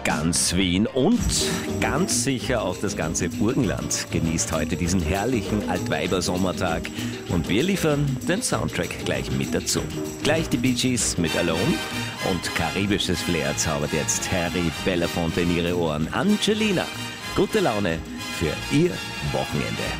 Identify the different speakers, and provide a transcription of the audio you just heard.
Speaker 1: Ganz Wien und ganz sicher auch das ganze Burgenland genießt heute diesen herrlichen Altweiber-Sommertag. Und wir liefern den Soundtrack gleich mit dazu. Gleich die Bee Gees mit Alone und karibisches Flair zaubert jetzt Harry Belafonte in ihre Ohren. Angelina, gute Laune für Ihr Wochenende.